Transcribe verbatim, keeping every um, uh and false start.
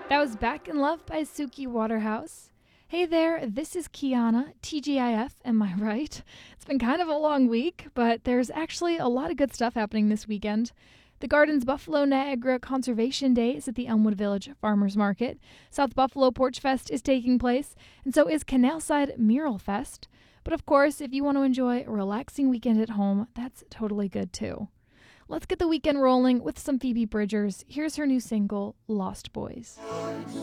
That was Back in Love by Suki Waterhouse. Hey there, this is Kiana, T G I F, am I right? It's been kind of a long week, but there's actually a lot of good stuff happening this weekend. The Garden's Buffalo Niagara Conservation Day is at the Elmwood Village Farmers Market. South Buffalo Porch Fest is taking place, and so is Canalside Mural Fest. But of course, if you want to enjoy a relaxing weekend at home, that's totally good too. Let's get the weekend rolling with some Phoebe Bridgers. Here's her new single, Lost Boys.